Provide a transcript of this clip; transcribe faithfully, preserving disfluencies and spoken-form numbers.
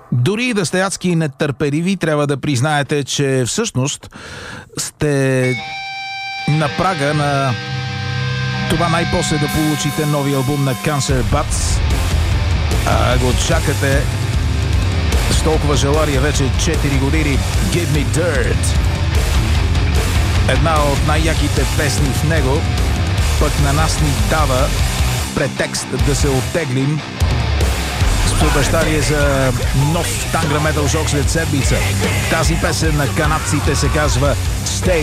Дори да сте адски нетърпеливи, трябва да признаете, че всъщност сте на прага на това най-после да получите нови албум на Cancer Bats, а го чакате с толкова желание вече четири години. Give Me Dirt, една от най-яките песни в него, пък на нас ни дава претекст да се оттеглим с обещание за нов тангра метал шок след седмица. Тази песен на канадците се казва Stay